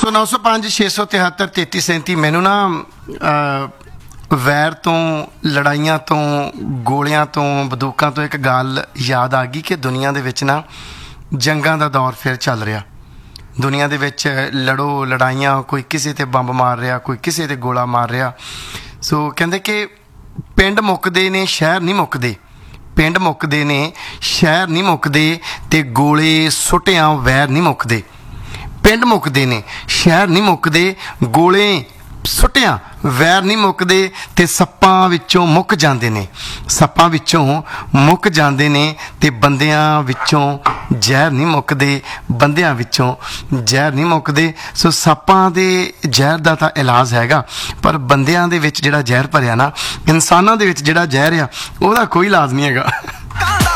ਸੋ 905 673 3337 ਮੈਨੂੰ ਨਾ ਵੈਰ ਤੋਂ, ਲੜਾਈਆਂ ਤੋਂ, ਗੋਲਿਆਂ ਤੋਂ, ਬੰਦੂਕਾਂ ਤੋਂ ਇੱਕ ਗੱਲ ਯਾਦ ਆ ਗਈ ਕਿ ਦੁਨੀਆ ਦੇ ਵਿੱਚ ਨਾ ਜੰਗਾਂ ਦਾ ਦੌਰ ਫਿਰ ਚੱਲ ਰਿਹਾ। ਦੁਨੀਆ ਦੇ ਵਿੱਚ ਲੜੋ ਲੜਾਈਆਂ, ਕੋਈ ਕਿਸੇ ਤੇ ਬੰਬ ਮਾਰ ਰਿਹਾ, ਕੋਈ ਕਿਸੇ ਤੇ ਗੋਲਾ ਮਾਰ ਰਿਹਾ। ਸੋ ਕਹਿੰਦੇ ਕਿ ਪਿੰਡ ਮੁੱਕਦੇ ਨੇ ਸ਼ਹਿਰ ਨਹੀਂ ਮੁੱਕਦੇ, ਪਿੰਡ ਮੁੱਕਦੇ ਨੇ ਸ਼ਹਿਰ ਨਹੀਂ ਮੁੱਕਦੇ, ਤੇ ਗੋਲੇ ਸੁੱਟਿਆਂ ਵੈਰ ਨਹੀਂ ਮੁੱਕਦੇ। ਪਿੰਡ ਮੁੱਕਦੇ ਨੇ ਸ਼ਹਿਰ ਨਹੀਂ ਮੁੱਕਦੇ, ਗੋਲੇ ਸੁੱਟਿਆਂ ਵੈਰ ਨਹੀਂ ਮੁੱਕਦੇ, ਤੇ ਸੱਪਾਂ ਵਿੱਚੋਂ ਮੁੱਕ ਜਾਂਦੇ ਨੇ, ਸੱਪਾਂ ਵਿੱਚੋਂ ਮੁੱਕ ਜਾਂਦੇ ਨੇ, ਤੇ ਬੰਦਿਆਂ ਵਿੱਚੋਂ ਜ਼ਹਿਰ ਨਹੀਂ ਮੁੱਕਦੇ, ਬੰਦਿਆਂ ਵਿੱਚੋਂ ਜ਼ਹਿਰ ਨਹੀਂ ਮੁੱਕਦੇ। ਸੋ ਸੱਪਾਂ ਦੇ ਜ਼ਹਿਰ ਦਾ ਤਾਂ ਇਲਾਜ ਹੈਗਾ, ਪਰ ਬੰਦਿਆਂ ਦੇ ਵਿੱਚ ਜਿਹੜਾ ਜ਼ਹਿਰ ਭਰਿਆ ਨਾ, ਇਨਸਾਨਾਂ ਦੇ ਵਿੱਚ ਜਿਹੜਾ ਜ਼ਹਿਰ ਆ, ਉਹਦਾ ਕੋਈ ਇਲਾਜ ਨਹੀਂ ਹੈਗਾ।